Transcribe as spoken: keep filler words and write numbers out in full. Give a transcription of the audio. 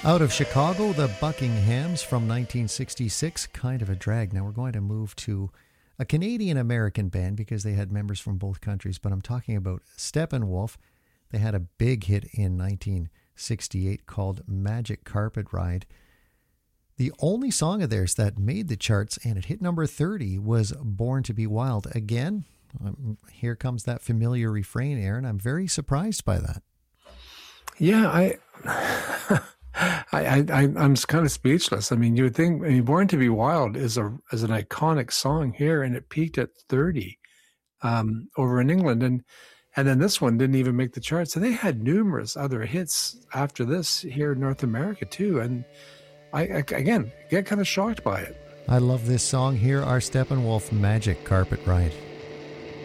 Out of Chicago, the Buckinghams from nineteen sixty-six, Kind of a Drag. Now we're going to move to a Canadian-American band because they had members from both countries, but I'm talking about Steppenwolf. They had a big hit in nineteen sixty-eight called Magic Carpet Ride. The only song of theirs that made the charts and it hit number thirty was Born to Be Wild. Again, um, here comes that familiar refrain, Aaron. I'm very surprised by that. Yeah, I... I, I, I'm kind of speechless. I mean, you would think, I mean, Born to Be Wild is a is an iconic song here, and it peaked at thirty um, over in England. And and then this one didn't even make the charts. And they had numerous other hits after this here in North America, too. And I, I again, get kind of shocked by it. I love this song. Here are Steppenwolf, Magic Carpet Ride.